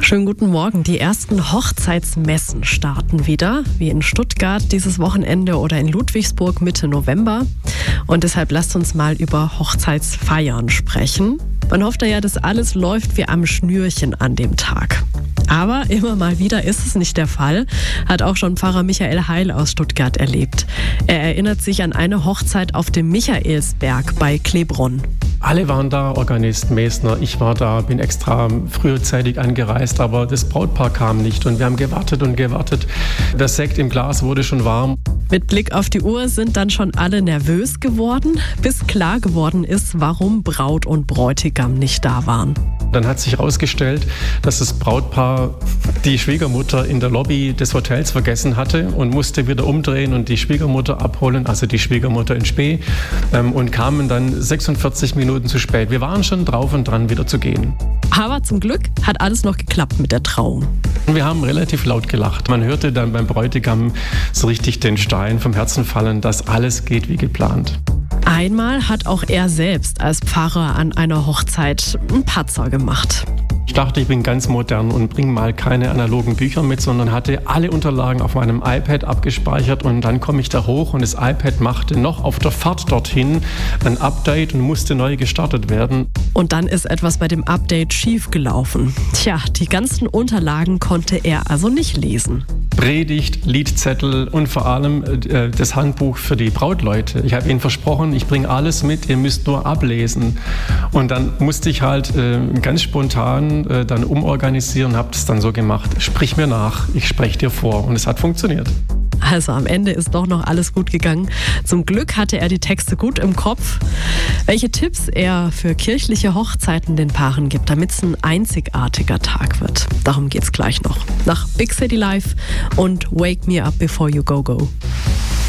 Schönen guten Morgen. Die ersten Hochzeitsmessen starten wieder, wie in Stuttgart dieses Wochenende oder in Ludwigsburg Mitte November. Und deshalb lasst uns mal über Hochzeitsfeiern sprechen. Man hofft ja, dass alles läuft wie am Schnürchen an dem Tag. Aber immer mal wieder ist es nicht der Fall, hat auch schon Pfarrer Michael Heil aus Stuttgart erlebt. Er erinnert sich an eine Hochzeit auf dem Michaelsberg bei Kleebronn. Alle waren da, Organist, Mesner, ich war da, bin extra frühzeitig angereist, aber das Brautpaar kam nicht und wir haben gewartet und gewartet. Der Sekt im Glas wurde schon warm. Mit Blick auf die Uhr sind dann schon alle nervös geworden, bis klar geworden ist, warum Braut und Bräutigam nicht da waren. Dann hat sich herausgestellt, dass das Brautpaar die Schwiegermutter in der Lobby des Hotels vergessen hatte und musste wieder umdrehen und die Schwiegermutter abholen, also die Schwiegermutter in Spee, und kamen dann 46 Minuten zu spät. Wir waren schon drauf und dran, wieder zu gehen. Aber zum Glück hat alles noch geklappt mit der Trauung. Wir haben relativ laut gelacht. Man hörte dann beim Bräutigam so richtig den Stein vom Herzen fallen, dass alles geht wie geplant. Einmal hat auch er selbst als Pfarrer an einer Hochzeit einen Patzer gemacht. Ich dachte, ich bin ganz modern und bringe mal keine analogen Bücher mit, sondern hatte alle Unterlagen auf meinem iPad abgespeichert und dann komme ich da hoch und das iPad machte noch auf der Fahrt dorthin ein Update und musste neu gestartet werden. Und dann ist etwas bei dem Update schiefgelaufen. Tja, die ganzen Unterlagen konnte er also nicht lesen. Predigt, Liedzettel und vor allem das Handbuch für die Brautleute. Ich habe ihnen versprochen, ich bringe alles mit, ihr müsst nur ablesen. Und dann musste ich halt ganz spontan dann umorganisieren und habe das dann so gemacht. Sprich mir nach, ich spreche dir vor. Und es hat funktioniert. Also am Ende ist doch noch alles gut gegangen. Zum Glück hatte er die Texte gut im Kopf. Welche Tipps er für kirchliche Hochzeiten den Paaren gibt, damit es ein einzigartiger Tag wird. Darum geht's gleich noch. Nach Big City Life und Wake Me Up Before You Go Go.